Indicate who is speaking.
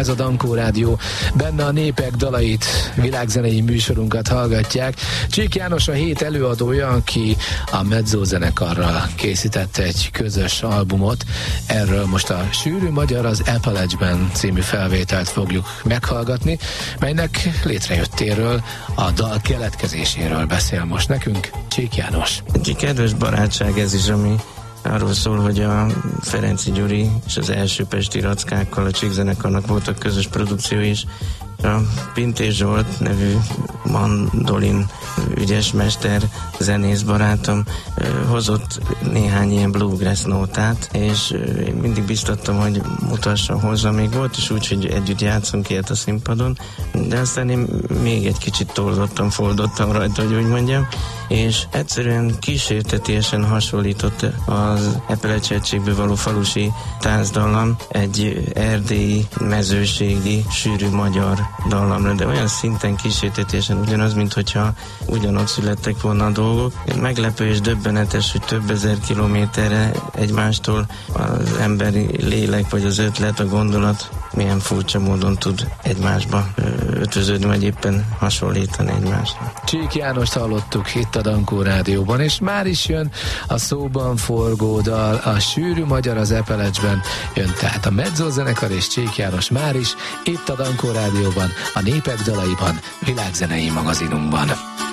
Speaker 1: ez a Dankó Rádió. Benne a népek dalait, világzenei műsorunkat hallgatják. Csík János a hét előadója, aki a Mezzo zenekarral készített egy közös albumot. Erről most a Sűrű Magyar az Appalachian című felvételt fogjuk meghallgatni, melynek létrejöttéről, a dal keletkezéséről beszél most nekünk Csík János.
Speaker 2: Egy kedves barátság ez is, ami arról szól, hogy a Ferenczy Gyuri és az első pesti rackákkal a Csík zenekarnak voltak közös produkció is. A Pintés Zsolt nevű mandolin ügyes mester, zenész barátom hozott néhány ilyen bluegrass nótát, és én mindig biztattam, hogy mutassam hozzá. Még volt is úgy, hogy együtt játszunk ilyet a színpadon, de aztán én még egy kicsit toldottam, foldottam rajta, hogy úgy mondjam, és egyszerűen kísértetiesen hasonlított az Appalachian való falusi táncdallam egy erdélyi, mezőségi, sűrű magyar dallamra, de olyan szinten kísértetiesen ugyanaz, mint hogyha ugyanott születtek volna a dolgok. Meglepő és döbbenetes, hogy több ezer kilométerre egymástól az emberi lélek, vagy az ötlet, a gondolat milyen furcsa módon tud egymásba ötvöződni, vagy éppen hasonlítani egymásra.
Speaker 1: Csík Jánost hallottuk itt a Dankó Rádióban, és már is jön a szóban forgó dal, a Sűrű Magyar az Appalachian jön, tehát a Mezzo zenekar és Csík János már is itt a Dankó Rádióban, a Népek dalaiban, világzenei magazinunkban.